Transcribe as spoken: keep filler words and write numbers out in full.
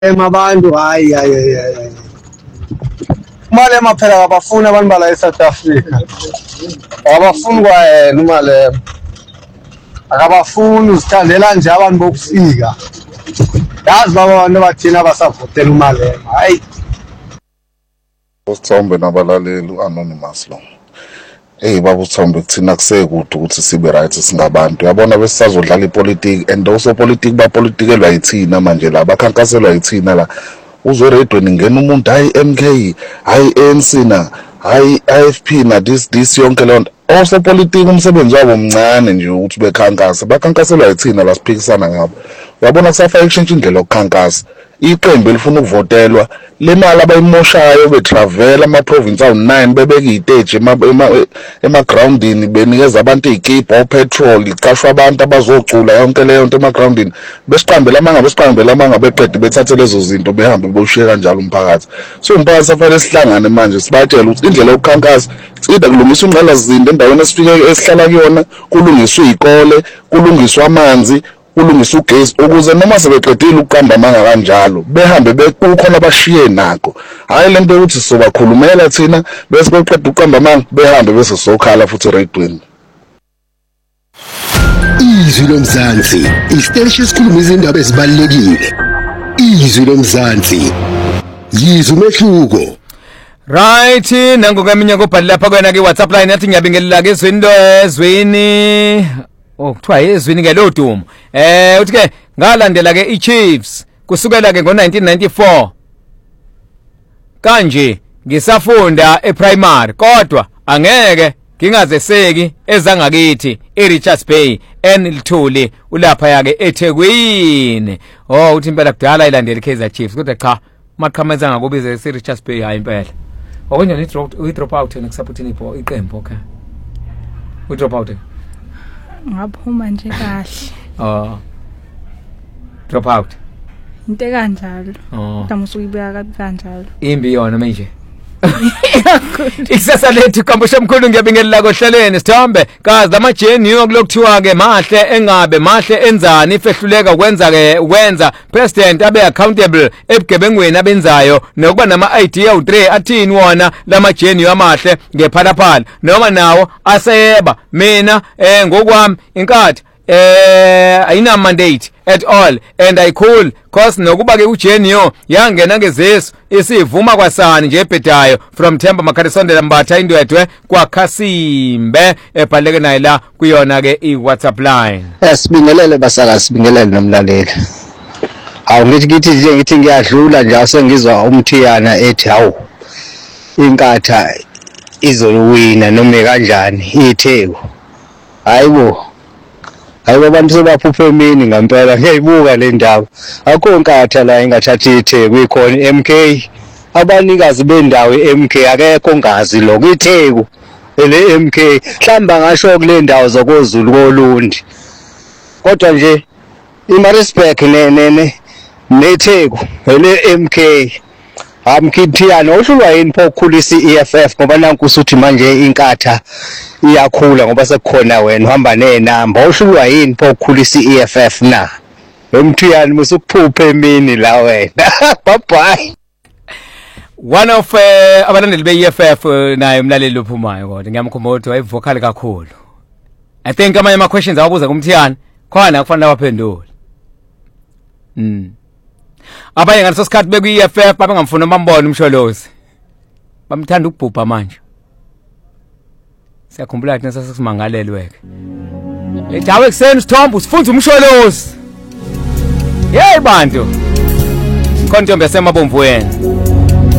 emabantu hayi hayi hayi Malema phela abafuni abantu bala eSouth Africa abafuni kwayena uMalema akabafuni uzithandela nje abantu bokufika yazi baba abantu abathina abasavotela uMalema hayi uSithombe nabalaleli uAnonymous lo hey baba uSithombe kuthina kusekude ukuthi sibe right singabantu yabona besizodlala ipolitiki and also politics ba politikelwa yithina manje la bakhankaselwa yithina la uzwe redweni ngena umuntu hayi M K hayi A N C na hayi I F P na this this yonke lonto also politics umsebenzi wabo mncane nje ukuthi bekhankasa bakhankaselwa yithina la siphikisana ngabo yabona kusafaka exchange indlela yokukhankasa iqembu elifuna ukuvotelwa le mali abayimoshayo betravel ama province awu nine bebeka istage ema ema groundini benikeza abantu ikipa petrol icashwa abantu abazocula yonke leyo nto ema groundini besiqambela amanga besiqambela amanga beqede bethathe lezo zinto behambe boshiya kanjalo umphakathi so umphakathi safanele sihlangane manje sibatshela ukuthi indlela yokukhankasa sida kulungiswa ingqalasizinda endaweni esifike esihlala kuyona kulungiswa izikole kulungiswa amanzi kulungisa ugesi ukuze noma sebeqedile ukuqamba amanga kanjalo behambe bekukhona abashiye nako hayi lento ukuthi sizobakhulumela thina bese beqeda ukuqamba amanga behambe bese sokhala futhi redweni Izwi lomzansi isiteshi esikhuluma izindaba ezibalekile Izwi lomzansi yizwe umehluko Right nangokweminya kubhali lapha kwena ke WhatsApp line yathi ngiyabingelela ke ezweni ezweni oh kuthiwa ezweni ke lo dumo eh uthi ke ngalandela ke iChiefs kusukela ke ngo nineteen ninety-four kanje ngisafunda ePrimary kodwa angeke ngingazeseki ezangakithi eRichards Bay enilithuli ulapha yake eThekwini oh uthi impela kudala ilandela iKaizer Chiefs kodwa cha maqhamaza ngakubiza eRichards Bay hayi impela okunye ni drop we drop out nekusupportini ipo iqembu okay we drop out ngaphuma nje kahle oh drop out into kanjalo oh damusukibeka kabi kanjalo imbi yona manje ikusasa lethu kampusha mkhulu ngiyabingelela kohlaleni Sithombe kazi amajeni yokuthiwa ke mahle engabe mahle enzani ifehluleka ukwenza ke ukwenza president abe accountable ebugebengweni abenzayo nokuba nama idea u three athini wona lamajeni yamahle ngephalaphala noma nawo aseyeba mina eh ngokwami inkathi eh ayina mandate at all and I cool cause nokuba ke uJenio yangena ngezesu isivuma kwasani nje ebhedayo from Themba Makharisondela Mbatha indwedwe kwaKhasimbe ebhaleke naye la kuyona ke iWhatsApp line esibingelele basaka sibingelele nomlaleli awu ngithi ngithi nje ngithi ngiyadlula nje asengizwa umthiyana ethi hawu inkatha izoluwina noma kanjani iTheku hayibo Hayi abantu sebaphupha emini ngempela ngiyayibuka le ndaba akho nkatha la engathathi iTheku ikhona M K abanikazi bendawo eM K akekho ngazi lo iTheku ele M K hlamba ngasho kule ndawo zakozulu koLundi kodwa nje iMaritzburg nene neTheku ele M K amkhithiyana ushulwa yini pho ukukhulisa iE F F ngoba nanku usuthi manje inkatha iyakhula ngoba sekukhona wena uhamba nenamba ushulwa yini pho ukukhulisa iE F F na emthiyani musukuphupha emini la wena bye bye one of uh, abalandeli beE F F uh, naye umlaleli ophumayo kodwa ngiyamkhomboda wayevocal kakhulu I think amanye ama questions awabuza kumthiyani khona kufanele baphendule mm abanye ngaleso sikhathi bekuyi F F babengamfuna bambone umsholozi bamthanda ukubhubha manje siyakhumbula ukuthi nasasimangalelweke edawe kuseni Sithombe usifunza umsholozi hey bantu kontombe yasemabomvu wena